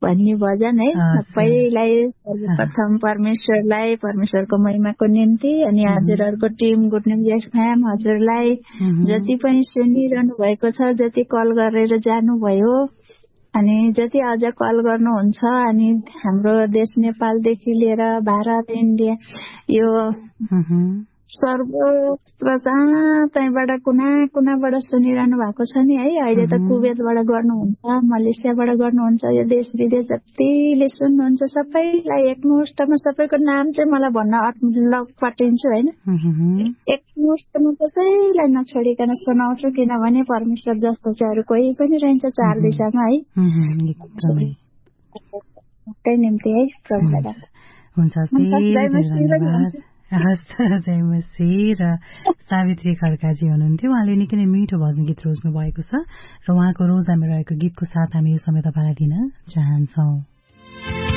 भन्ने भजन है। सबैलाई सर्वप्रथम परमेश्वरलाई, परमेश्वरको महिमाको निम्ति, अनि हजुरहरूको टिम गुड न्युज एफएम हजुरलाई जति पनि सुनिरहनु भएको छ, जति कल गरेर जानुभयो, अनि जति अझ कल गर्नुहुन्छ, अनि हाम्रो देश नेपालदेखि लिएर भारत, इन्डिया, यो सर्वत्र जहाँ त्यहीँबाट कुनाबाट सुनिरहनु भएको छ नि है। अहिले त कुवेतबाट गर्नुहुन्छ, मलेसियाबाट गर्नुहुन्छ, यो देश विदेश जतिले सुन्नुहुन्छ सबैलाई एकमुष्टमा, सबैको नाम चाहिँ मलाई भन्न पटिन्छु होइन। एकमुष्टमा कसैलाई नछोडिकन सुनाउँछु, किनभने परमेश्वर जस्तो चाहिँ अरू कोही पनि रहन्छ चार दिशामा है। निम्ति है प्रभुलाई हुन्छ। जय मसी। र सावित्री खड्काजी हुनुहुन्थ्यो, उहाँले निकै नै मिठो भजन गीत रोज्नु भएको छ र उहाँको रोजामा रहेको गीतको साथ हामी यो समय तपाईँलाई दिन चाहन्छौँ।